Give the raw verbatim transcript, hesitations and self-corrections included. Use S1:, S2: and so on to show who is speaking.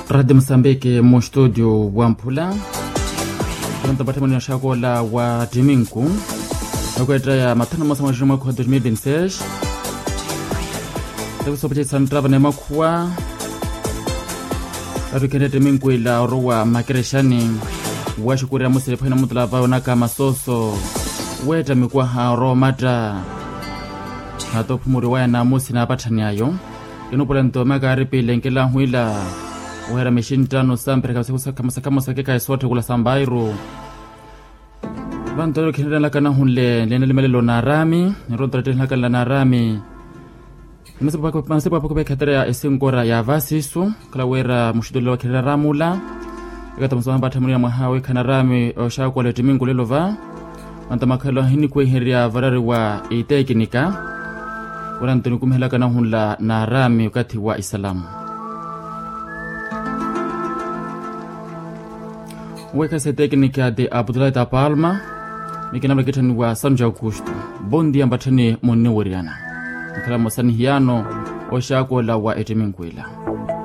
S1: Radio Msambiki mu studio wa Mpula. Tunatapata mwana shakola wa Diminku. Nakweta ya matana masa majuma kwa elfu mbili na ishirini na sita. Tako sopache santraba na makuwa. Tatu kende Diminku ila orowa makireshani. Washukuri ya musili pahina mutula bao naka masoso. Weta mikuwa haro mata. Hatopu muriwaya na musi na apatani ayo. Inupula ntomeka haripi lenkila huila. Wera meshintano sampere kabisa kama kama sakeka isote kula sambairu. Bantoro kinenda lakana hunle lene limelelo na rami, nirondo tena lakana na rami. Msepa kwa msepa kwa katera ya esingora ya vasisu, kala wera mushidolo wa kila ramula. Ikata msamba tamunia mwahawe kana rami osha kwa letimingu lelova. Antamakalo hini kwe heria varari wa itekinika. Wera ntoni kumhela kana hunla na rami wakati wa Islamu. Weka se teknika de Abdullah da Palma mikina mreketani wa Sanja Augusto bondi ambatani moni woriana kala mosani hiano oshako la wa eteminkwila.